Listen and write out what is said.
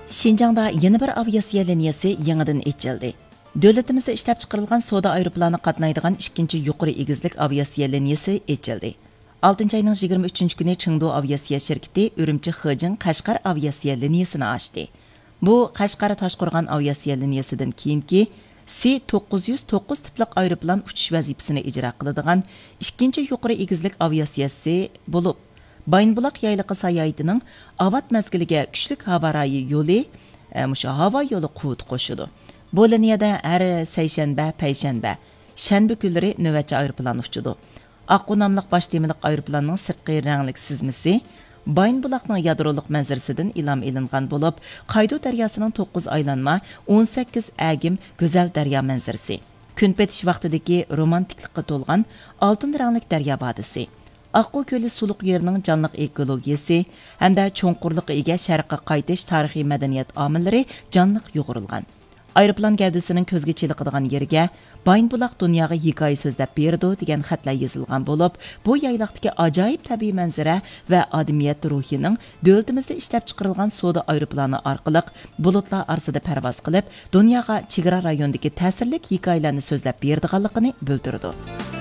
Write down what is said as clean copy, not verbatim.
Şinjangda yeni bir aviasiya liniyasi yangidan ochildi. Davlatimizda ishlab chiqarilgan soda aeroplani qatnaydigan ikkinchi yuqori egizlik aviasiya liniyasi ochildi. 6 ayning 23 kuni Chengdu aviasiya shirkati Urumchi Xijing Qashqar aviasiya liniyasini ochdi. Bu Qashqar Toshqo'rg'on aviasiya liniyasidan keyingi C-909 tiplik aeroplan uchish vazifasini ijro qiladigan ikkinchi yuqori egizlik aviasiyasi bo'lib, Baynbuloq yayliqi sayohatining avat mezgiliga kuchlik havo yo'li, havo yo'li quvvat qo'shidi. Bu liniyada har seshanba, payshanba, shanba kunlari navbatchi aeroplan uchadi. Aqqu nomli bosh temirlik aeroplanning sirtqi ranglik sizmasi Baynbuloqning yadroliq manzarasidan ilhom ilingan bo'lib, Qaydu daryosining 9 aylanma, 18 agim go'zal daryo manzarasi. Kun petish vaqtidagi romantiklikka to'lgan oltin ranglik daryo vodisi. Aqqu ko'li suluq yerining jonliq ekologiyasi hamda cho'nqurliqqa ega sharqqa qaytish tarixiy madaniyat omillari jonliq yo'g'rilgan. Aeroplan gavdasining ko'zga chiliqadigan yeriga Baynbuloq dunyoga hikoya so'zlab berdi degan xatlar yozilgan bo'lib, bu yayloqdagi ajoyib tabiiy manzara va odamiyat ruhining davlatimizda ishlab chiqarilgan soda aeroplani orqali bulutlar orasida parvoz qilib, dunyoga chegara rayondagi ta'sirli hikoyalarni so'zlab berdiganligini bildirdi.